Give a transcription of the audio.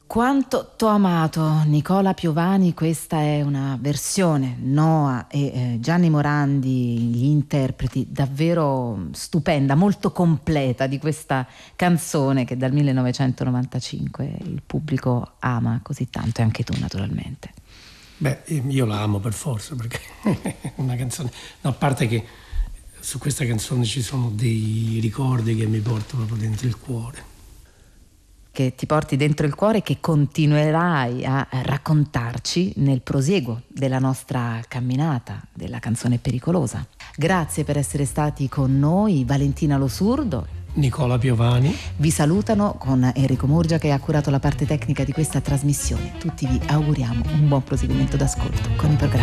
Quanto t'ho amato, Nicola Piovani. Questa è una versione, Noah e Gianni Morandi, gli interpreti, davvero stupenda, molto completa di questa canzone che dal 1995 il pubblico ama così tanto, e anche tu naturalmente. Beh, io la amo per forza, perché è una canzone, no, a parte che su questa canzone ci sono dei ricordi che mi porto proprio dentro il cuore. Che ti porti dentro il cuore, che continuerai a raccontarci nel prosieguo della nostra camminata della canzone pericolosa. Grazie per essere stati con noi. Valentina Lo Surdo, Nicola Piovani vi salutano, con Enrico Murgia che ha curato la parte tecnica di questa trasmissione. Tutti vi auguriamo un buon proseguimento d'ascolto con i programmi